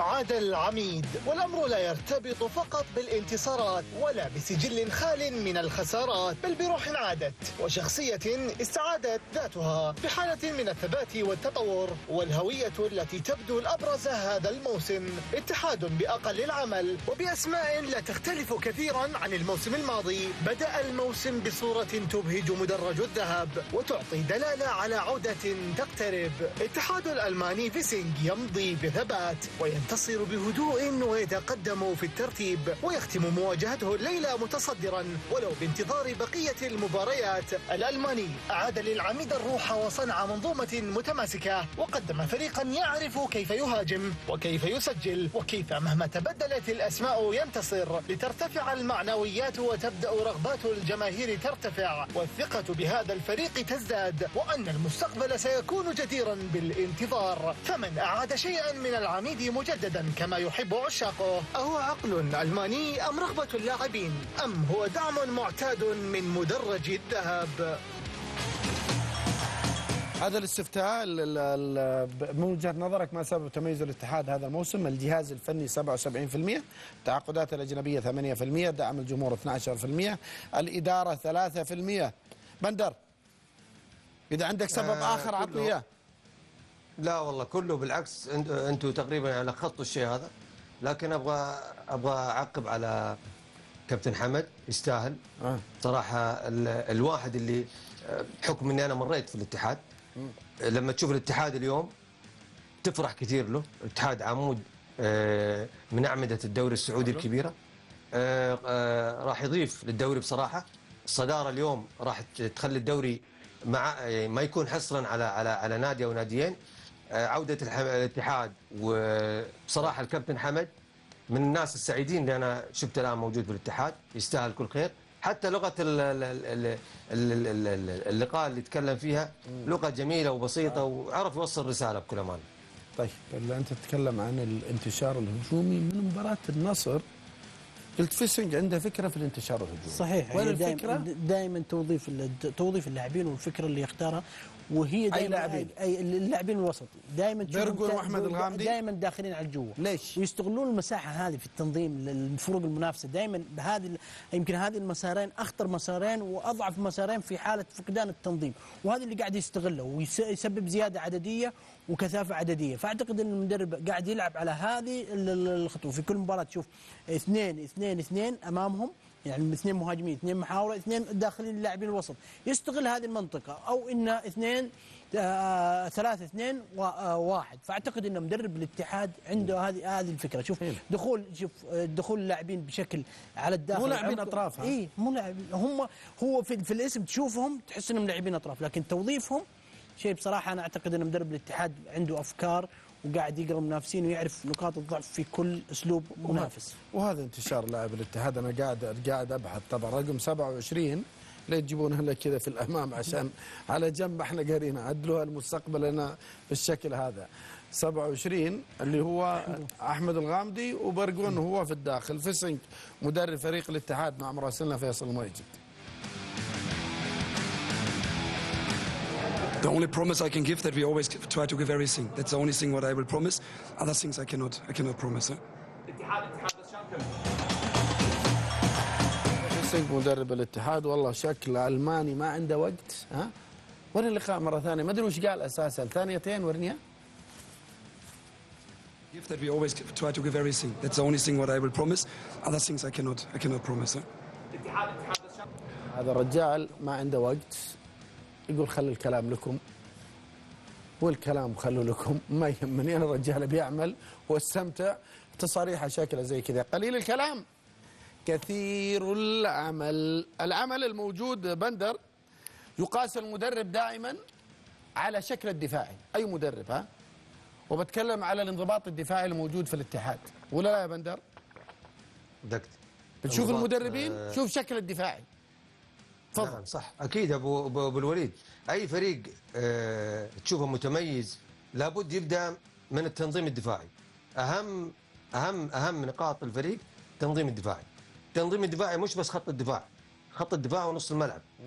عاد العميد، والأمر لا يرتبط فقط بالانتصارات ولا بسجل خال من الخسارات، بل بروح عادت وشخصية استعادت ذاتها بحالة من الثبات والتطور، والهوية التي تبدو الأبرز هذا الموسم اتحاد بأقل العمل وبأسماء لا تختلف كثيرا عن الموسم الماضي. بدأ الموسم بصورة تبهج مدرج الذهب وتعطي دلالة على عودة تقترب. اتحاد الألماني فيسينغ يمضي بثبات وينتصر بهدوء ويتقدم في الترتيب، ويختم مواجهته الليلة متصدرا ولو بانتظار بقية المباريات. الألماني أعاد للعميد الروح وصنع منظومة متماسكة، وقدم فريقا يعرف كيف يهاجم وكيف يسجل وكيف مهما تبدلت الأسماء ينتصر، لترتفع المعنويات وتبدأ رغبات الجماهير ترتفع والثقة بهذا الفريق تزداد، وأن المستقبل سيكون جديرا بالانتظار. فمن أعاد شيئا من العميد مجددا كما يحب عشاقه؟ أهو عقل ألماني أم رغبة اللاعبين أم هو دعم معتاد من مدرج الذهب؟ هذا الاستفتاء من وجهة نظرك ما سبب تميز الاتحاد هذا الموسم؟ الجهاز الفني 77%، التعاقدات الأجنبية 8%، دعم الجمهور 12%، الإدارة 3%. بندر، إذا عندك سبب آخر عطني إياه. لا والله كله بالعكس، انتم تقريبا لخطوا الشيء هذا، لكن ابغى اعقب على كابتن حمد، يستاهل صراحه. الواحد اللي بحكم اني انا مريت في الاتحاد، لما تشوف الاتحاد اليوم تفرح كثير له. الاتحاد عمود من اعمده الدوري السعودي الكبيره، راح يضيف للدوري بصراحه. الصداره اليوم راح تخلي الدوري مع ما يكون حصرا على نادي او ناديين. عوده الاتحاد، وبصراحه الكابتن حمد من الناس السعيدين اللي انا شفته الان موجود في الاتحاد، يستاهل كل خير. حتى لغه اللقاء اللي تكلم فيها لغه جميله وبسيطه، وعرف يوصل رساله بكل امانه. طيب انت تتكلم عن الانتشار الهجومي من مباراه النصر، قلت فيسنج عنده فكره في الانتشار الهجومي. صحيح، وين الفكره؟ دائما توظيف اللاعبين والفكره اللي يختارها، وهي دائما اللاعبين الوسط دائما بيرجون واحمد الغامدي دائما داخلين على الجوه. ليش؟ ويستغلون المساحه هذه في التنظيم للفروق المنافسه. دائما يمكن هذه المسارين اخطر مسارين واضعف مسارين في حاله فقدان التنظيم، وهذا اللي قاعد يستغله ويسبب زياده عدديه وكثافه عدديه. فاعتقد ان المدرب قاعد يلعب على هذه الخطوه. في كل مباراه تشوف 2 امامهم، يعني 2 مهاجمين، 2 محاورة، 2 داخلين اللاعبين الوسط، يستغل هذه المنطقة، أو إن 3-2-1. فأعتقد أن مدرب الاتحاد عنده هذه الفكرة. شوف دخول اللاعبين بشكل على الداخل، مو لاعبين أطراف. إيه، مو لاعبين، هو في الاسم تشوفهم تحس إنهم لاعبين أطراف، لكن توظيفهم شيء بصراحة أنا أعتقد أن مدرب الاتحاد عنده أفكار وقاعد يقرا المنافسين ويعرف نقاط الضعف في كل اسلوب منافس. وهذا انتشار لاعب الاتحاد. انا قاعد ابحث طبعا رقم 27 ليه تجيبونها لك كذا في الامام عشان على جنب احنا قارينا، عدلوها المستقبل لنا بالشكل هذا. 27 اللي هو احمد الغامدي، وبرقون هو في الداخل. فيسنج مدرب فريق الاتحاد مع مراسلنا فيصل المؤيد. The only promise I can give that we always try to give everything. That's the only thing what I will promise. Other things I cannot promise. مدرب الاتحاد والله شكل ألماني ما عنده وقت. ورني اللقاء مرة ثانية، ما أدري وش قال أساسا. ثانيتين ورنيها. Give that we always try to give everything. That's the only thing what I will promise. Other things I cannot promise. هذا الرجال ما عنده وقت، يقول خلي الكلام لكم، والكلام خلوا لكم، ما يهمني أنا. الرجال بيعمل واستمتع. تصاريحه شكله زي كذا، قليل الكلام كثير العمل. العمل الموجود بندر يقاس المدرب دائما على شكل الدفاعي، أي مدرب وبتكلم على الانضباط الدفاعي الموجود في الاتحاد، ولا لا يا بندر؟ بتشوف المدربين شوف شكل الدفاعي. نعم صح، اكيد ابو الوليد. اي فريق تشوفه متميز لابد يبدا من التنظيم الدفاعي. اهم نقاط الفريق التنظيم الدفاعي. التنظيم الدفاعي مش بس خط الدفاع ونص الملعب.